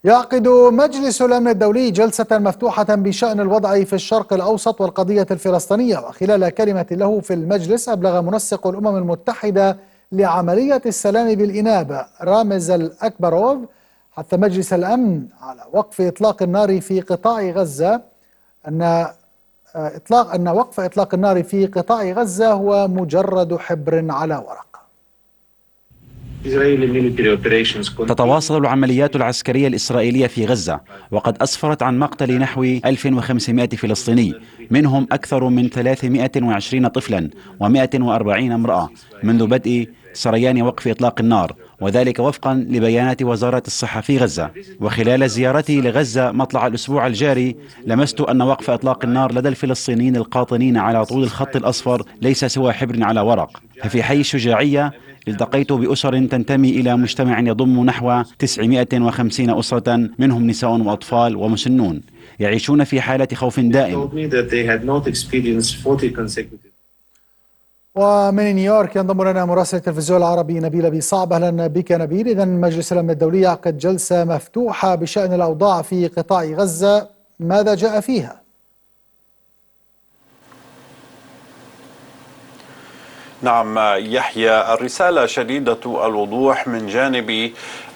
يعقد مجلس الأمن الدولي جلسة مفتوحة بشأن الوضع في الشرق الأوسط والقضية الفلسطينية. وخلال كلمة له في المجلس أبلغ منسق الأمم المتحدة لعملية السلام بالإنابة رامز الأكبروف حث مجلس الأمن على وقف إطلاق النار في قطاع غزة أن وقف إطلاق النار في قطاع غزة هو مجرد حبر على ورق. تتواصل العمليات العسكرية الإسرائيلية في غزة، وقد أسفرت عن مقتل نحو 1500 فلسطيني، منهم أكثر من 320 طفلا و140 امرأة منذ بدء سريان وقف إطلاق النار، وذلك وفقا لبيانات وزارة الصحة في غزة. وخلال زيارتي لغزة مطلع الأسبوع الجاري لمست أن وقف إطلاق النار لدى الفلسطينيين القاطنين على طول الخط الأصفر ليس سوى حبر على ورق. ففي حي الشجاعية التقيت بأسر تنتمي إلى مجتمع يضم نحو 950 أسرة، منهم نساء وأطفال ومسنون، يعيشون في حالة خوف دائم. ومن نيويورك ينضم لنا مراسل التلفزيون العربي نبيل أبي صعب. أهلا بك نبيل. إذن مجلس الأمن الدولي يعقد جلسة مفتوحة بشأن الأوضاع في قطاع غزة، ماذا جاء فيها؟ نعم يحيى، الرسالة شديدة الوضوح من جانب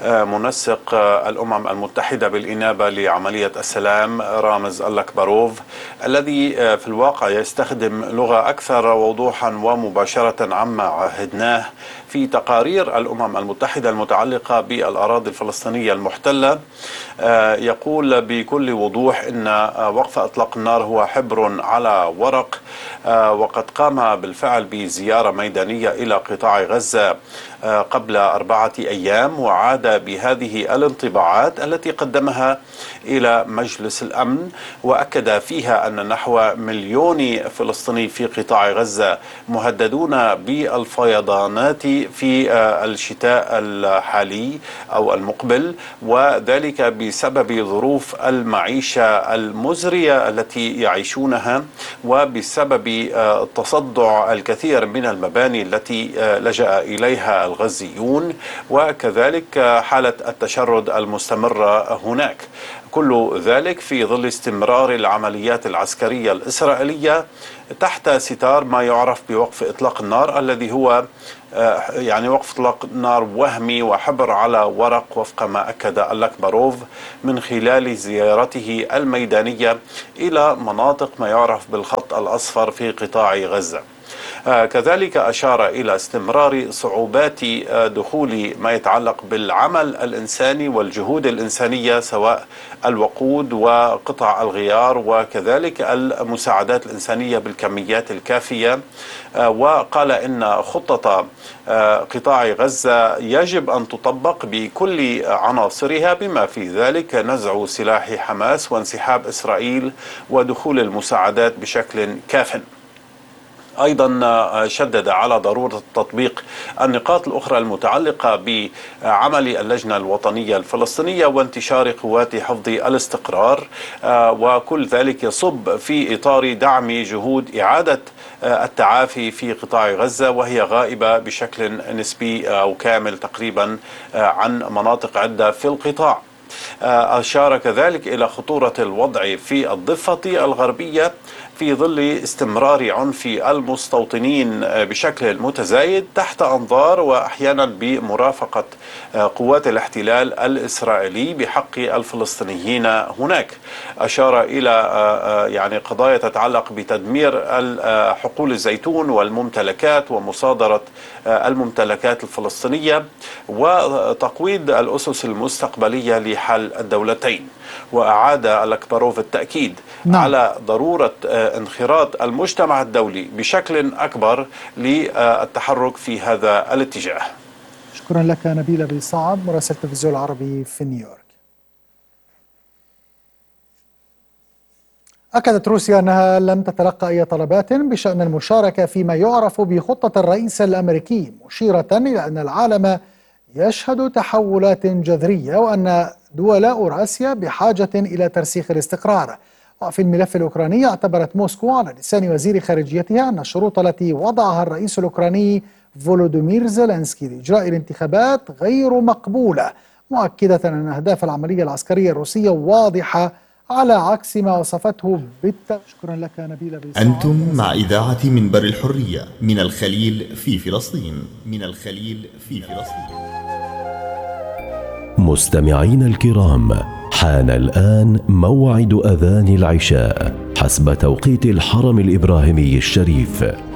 منسق الأمم المتحدة بالإنابة لعملية السلام رامز الأكبروف، الذي في الواقع يستخدم لغة أكثر وضوحا ومباشرة عما عهدناه في تقارير الأمم المتحدة المتعلقة بالأراضي الفلسطينية المحتلة. يقول بكل وضوح إن وقف إطلاق النار هو حبر على ورق، وقد قام بالفعل بزيارة ميدانية إلى قطاع غزة قبل 4 أيام، وعاد بهذه الانطباعات التي قدمها إلى مجلس الأمن، وأكد فيها أن نحو 1,000,000 فلسطيني في قطاع غزة مهددون بالفيضانات في الشتاء الحالي أو المقبل، وذلك بسبب ظروف المعيشة المزرية التي يعيشونها، وبسبب تصدع الكثير من المباني التي لجأ إليها الغزيون، وكذلك حالة التشرد المستمرة هناك. كل ذلك في ظل استمرار العمليات العسكرية الإسرائيلية تحت ستار ما يعرف بوقف إطلاق النار، الذي هو وقف إطلاق نار وهمي وحبر على ورق، وفق ما أكد الأكبروف من خلال زيارته الميدانية إلى مناطق ما يعرف بالخط الأصفر في قطاع غزة. كذلك أشار إلى استمرار صعوبات دخول ما يتعلق بالعمل الإنساني والجهود الإنسانية، سواء الوقود وقطع الغيار وكذلك المساعدات الإنسانية بالكميات الكافية. وقال إن خطة قطاع غزة يجب أن تطبق بكل عناصرها، بما في ذلك نزع سلاح حماس وانسحاب إسرائيل ودخول المساعدات بشكل كاف. أيضا شدد على ضرورة تطبيق النقاط الأخرى المتعلقة بعمل اللجنة الوطنية الفلسطينية وانتشار قوات حفظ الاستقرار، وكل ذلك يصب في إطار دعم جهود إعادة التعافي في قطاع غزة، وهي غائبة بشكل نسبي أو كامل تقريبا عن مناطق عدة في القطاع. أشار كذلك إلى خطورة الوضع في الضفة الغربية في ظل استمرار عنف المستوطنين بشكل متزايد تحت أنظار وأحيانا بمرافقة قوات الاحتلال الإسرائيلي بحق الفلسطينيين هناك. أشار إلى قضايا تتعلق بتدمير حقول الزيتون والممتلكات ومصادرة الممتلكات الفلسطينية وتقويض الأسس المستقبلية لحل الدولتين. وأعاد الأكبروف التأكيد على ضرورة انخراط المجتمع الدولي بشكل أكبر للتحرك في هذا الاتجاه. شكرا لك نبيل أبي صعب مراسل التلفزيون العربي في نيويورك. أكدت روسيا أنها لم تتلقى أي طلبات بشأن المشاركة فيما يعرف بخطة الرئيس الأمريكي، مشيرة إلى أن العالم يشهد تحولات جذرية وأن دول أوراسيا بحاجة إلى ترسيخ الاستقرار. وفي الملف الأوكراني اعتبرت موسكو على لسان وزير خارجيتها أن الشروط التي وضعها الرئيس الأوكراني فولوديمير زيلينسكي لإجراء الانتخابات غير مقبولة، مؤكدة أن أهداف العملية العسكرية الروسية واضحة على عكس ما وصفته شكرا لك نبيل بيصار. أنتم مع إذاعة منبر الحرية من الخليل في فلسطين. مستمعين الكرام، حان الآن موعد أذان العشاء حسب توقيت الحرم الإبراهيمي الشريف.